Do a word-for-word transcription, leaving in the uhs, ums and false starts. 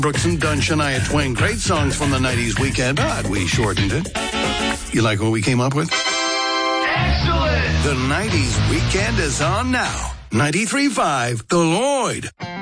Brooks and Dunn, Shania Twain. Great songs from the nineties weekend, but we shortened it. You like what we came up with? Excellent! The nineties weekend is on now. ninety-three point five The Lloyd.